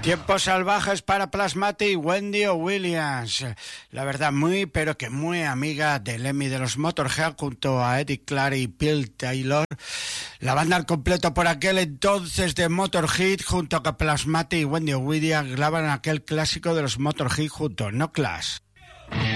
Tiempos salvajes para Plasmatic y Wendy Williams. La verdad, muy, pero que muy amiga de Lemmy de los Motorhead junto a Eddie Clark y Phil Taylor. La banda al completo por aquel entonces de Motorhead junto a Plasmatic y Wendy Williams graban aquel clásico de los Motorhead juntos, No Clash.